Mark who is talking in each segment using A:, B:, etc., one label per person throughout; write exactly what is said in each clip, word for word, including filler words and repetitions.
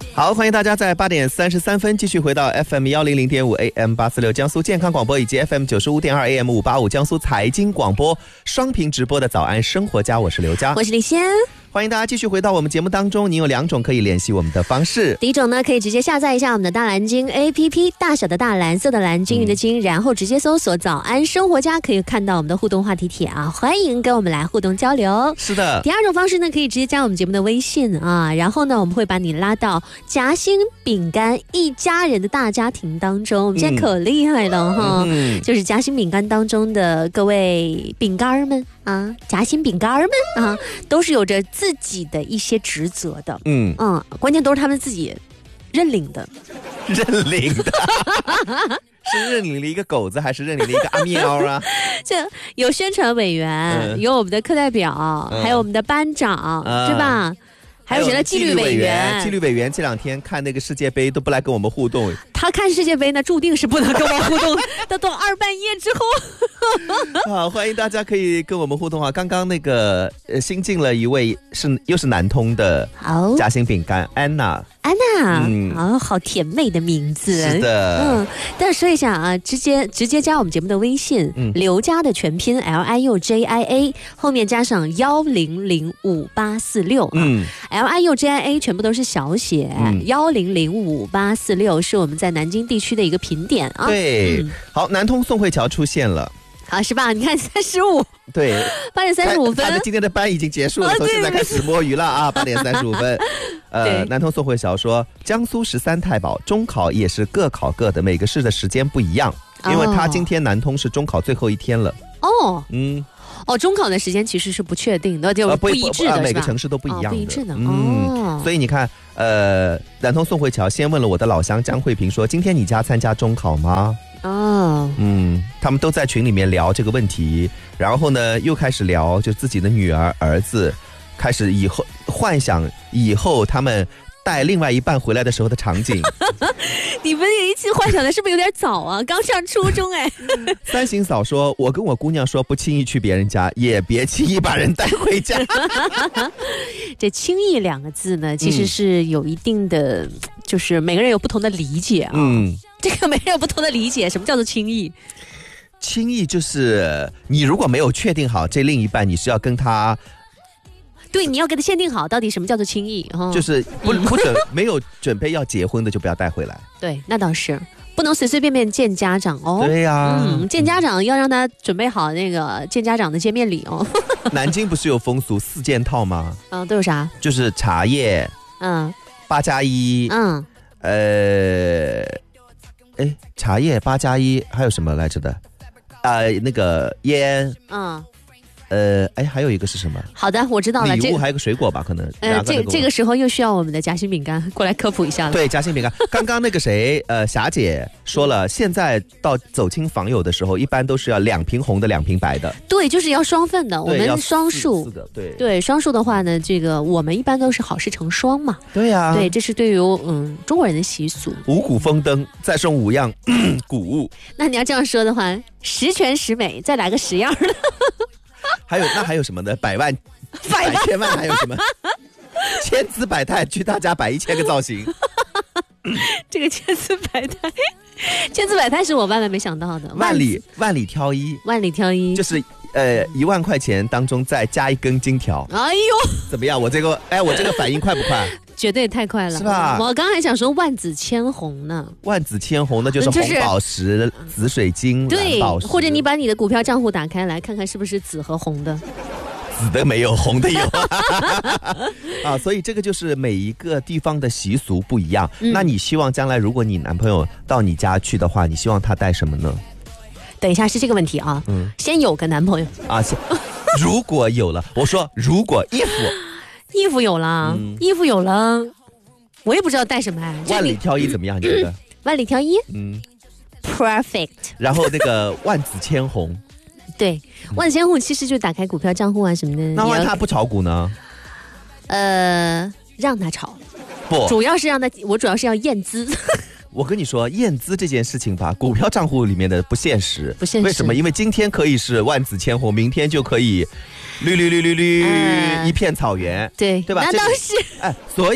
A: 好，欢迎大家在八点三十三分继续回到 F M 一零零点五 A M 八四六江苏健康广播以及 F M 九十五点二 A M 五八五江苏财经广播双屏直播的早安生活家，我是刘佳，
B: 我是李仙。
A: 欢迎大家继续回到我们节目当中，您有两种可以联系我们的方式。
B: 第一种呢，可以直接下载一下我们的大蓝鲸 A P P， 大小的大，蓝色的蓝，鲸鱼的鲸、嗯、然后直接搜索早安生活家，可以看到我们的互动话题帖啊，欢迎跟我们来互动交流。
A: 是的。
B: 第二种方式呢，可以直接加我们节目的微信啊，然后呢我们会把你拉到夹心饼干一家人的大家庭当中。我们现在可厉害了哈、嗯，就是夹心饼干当中的各位饼干们啊，夹心饼干们啊，都是有着自己的一些职责的，嗯嗯，关键都是他们自己认领的，
A: 认领的，是认领了一个狗子，还是认领了一个阿喵啊？
B: 这有宣传委员，嗯、有我们的课代表，嗯、还有我们的班长，嗯、是吧？还有谁呢？纪律委员，
A: 纪律委员这两天看那个世界杯都不来跟我们互动。
B: 他看世界杯呢，注定是不能跟我们互动。到到二半夜之后，
A: 好，欢迎大家可以跟我们互动啊！刚刚那个呃新进了一位是又是南通的夹心饼干安娜。
B: 安娜，嗯，哦，好甜美的名字。
A: 是的，
B: 嗯，但是说一下啊，直接直接加我们节目的微信，嗯，刘家的全拼 L I U J I A， 后面加上幺零零五八四六，嗯 ，L I U J I A 全部都是小写，幺零零五八四六是我们在南京地区的一个频点啊。
A: 对，嗯、好，南通宋慧乔出现了。
B: 好，是吧？你看三十五，
A: 对，
B: 八点三十五分，
A: 他的今天的班已经结束了，从、哦、现在开始摸鱼了啊！八点三十五分，呃，南通宋慧乔说，江苏十三太保中考也是各考各的，每个市的时间不一样，因为他今天南通是中考最后一天了。
B: 哦，嗯，哦，中考的时间其实是不确定的，就不一致的、呃
A: 不不呃，每个城市都不一样的，哦、
B: 不一致的。
A: 嗯、
B: 哦，
A: 所以你看，呃，南通宋慧乔先问了我的老乡江慧萍说，今天你家参加中考吗？哦，嗯，他们都在群里面聊这个问题，然后呢，又开始聊就自己的女儿、儿子，开始以后幻想以后他们带另外一半回来的时候的场景。
B: 你们一起幻想的是不是有点早啊？刚上初中哎。
A: 三行嫂说，我跟我姑娘说，不轻易去别人家，也别轻易把人带回家。
B: 这轻易两个字呢，其实是有一定的，嗯、就是每个人有不同的理解啊。嗯。这个每人有不同的理解，什么叫做轻易？
A: 轻易就是你如果没有确定好这另一半你是要跟他，
B: 对，你要给他限定好到底什么叫做轻易，哦、
A: 就是不不准没有准备要结婚的就不要带回来。
B: 对，那倒是不能随随便便见家长哦。
A: 对呀、啊，
B: 嗯，见家长要让他准备好那个见家长的见面礼哦。
A: 南京不是有风俗四件套吗？
B: 嗯，都有啥？
A: 就是茶叶，嗯，八加一，嗯，呃。哎，茶叶八加一，还有什么来着的？呃，那个烟，嗯，呃，哎，还有一个是什么？
B: 好的，我知道了。
A: 礼物还有个水果吧，可能。
B: 呃，这这个时候又需要我们的夹心饼干过来科普一下了。
A: 对，夹心饼干。刚刚那个谁，呃，霞姐说了，现在到走亲访友的时候，一般都是要两瓶红的，两瓶白的。
B: 对，就是要双份的。我们双数。
A: 四个，对
B: 对，双数的话呢，这个我们一般都是好事成双嘛。
A: 对呀、啊。
B: 对，这是对于嗯中国人的习俗。
A: 五谷丰登，再送五样谷物。
B: 那你要这样说的话，十全十美，再来个十样的。
A: 还有那还有什么呢？百万、百千万还有什么？千姿百态，去他家摆一千个造型。
B: 这个千姿百态，千姿百态是我万万没想到的。
A: 万里万里挑一，
B: 万里挑一，
A: 就是呃一万块钱当中再加一根金条。
B: 哎呦，
A: 怎么样？我这个哎，我这个反应快不快？
B: 绝对太快了，
A: 是吧？
B: 我刚还想说万紫千红呢。
A: 万紫千红那就是红宝石、就是、紫水晶、
B: 对，
A: 蓝宝石。
B: 或者你把你的股票账户打开来看看是不是紫和红的。
A: 紫的没有，红的有。啊，所以这个就是每一个地方的习俗不一样。嗯、那你希望将来如果你男朋友到你家去的话，你希望他带什么呢？
B: 等一下是这个问题啊。嗯，先有个男朋友
A: 啊，如果有了，我说如果衣服。
B: 衣服有了、嗯，衣服有了，我也不知道带什么哎。
A: 万里挑一怎么样？你觉得？
B: 万里挑一，嗯 ，perfect。
A: 然后那个万紫千红，
B: 对，万紫千红其实就打开股票账户啊什么的。
A: 那万一他不炒股呢？
B: 呃，让他炒，
A: 不，
B: 主要是让他，我主要是要验资。
A: 我跟你说，验资这件事情吧，股票账户里面的不现实，
B: 不现实。
A: 为什么？因为今天可以是万紫千红，明天就可以绿绿绿绿绿、呃、一片草原，
B: 对
A: 对吧？
B: 那倒是。
A: 哎，所以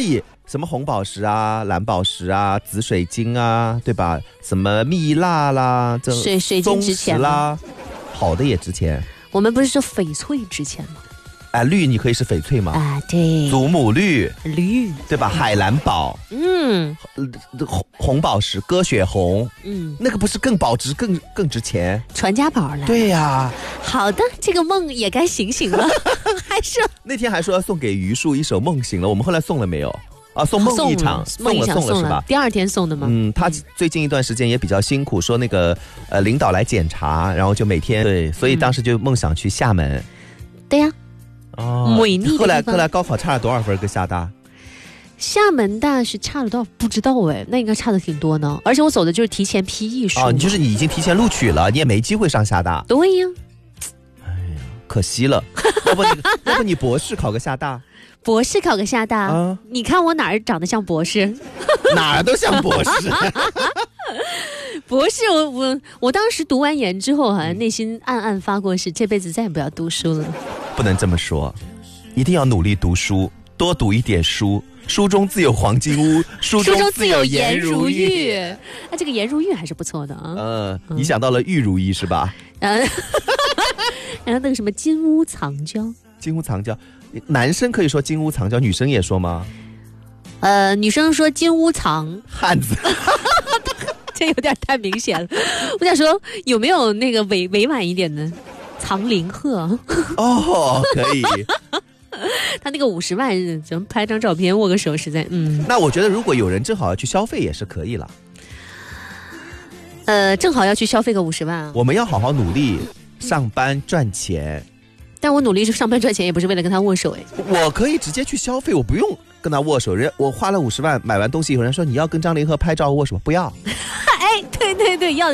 A: 什么红宝石啊、蓝宝石啊、紫水晶啊，对吧？什么蜜蜡啦，这
B: 水水晶值钱
A: 啦，好的也值钱。
B: 我们不是说翡翠值钱吗？
A: 哎，绿你可以是翡翠吗？
B: 啊，对，
A: 祖母绿，
B: 绿，
A: 对吧？海蓝宝，嗯，红红宝石，鸽血红，嗯，那个不是更保值、更更值钱？
B: 传家宝了。
A: 对呀、啊。
B: 好的，这个梦也该醒醒了。还是
A: 那天还说要送给榆树一首《梦醒了》，我们后来送了没有？啊，送梦一场，
B: 送了送了是吧？第二天送的吗？
A: 嗯，他最近一段时间也比较辛苦，说那个呃领导来检查，然后就每天对，所以当时就梦想去厦门。嗯、
B: 对呀、
A: 啊，哦，
B: 美丽的地方。
A: 后来后来高考差了多少分跟厦大？
B: 厦门大是差了多少？不知道哎，那应该差的挺多呢。而且我走的就是提前批艺术。
A: 哦，你就是你已经提前录取了，你也没机会上厦大。
B: 对呀。
A: 哎呀，可惜了。要不你要不你博士考个厦大？
B: 博士考个厦大、啊，你看我哪儿长得像博士？
A: 哪儿都像博士。
B: 博士，我我我当时读完研之后，好像内心暗暗发过誓，这辈子再也不要读书了。
A: 不能这么说，一定要努力读书，多读一点书。书中自有黄金屋，书中自有颜如玉。
B: 哎、啊，这个颜如玉还是不错的啊。
A: 嗯，嗯你想到了玉如意是吧？
B: 嗯。然后那个什么金屋藏娇，
A: 金屋藏娇。男生可以说金屋藏娇，女生也说吗？
B: 呃，女生说金屋藏
A: 汉子，
B: 这有点太明显了。我想说，有没有那个委委婉一点的藏林鹤？
A: 哦，可以。
B: 他那个五十万，怎么拍张照片握个手，实在嗯。
A: 那我觉得，如果有人正好要去消费，也是可以了。
B: 呃，正好要去消费个五十万啊！
A: 我们要好好努力上班赚钱。
B: 但我努力上班赚钱，也不是为了跟他握手哎。
A: 我可以直接去消费，我不用跟他握手。人我花了五十万买完东西以后，人说你要跟张凌赫拍照握手，不要。
B: 哎，对对对，要。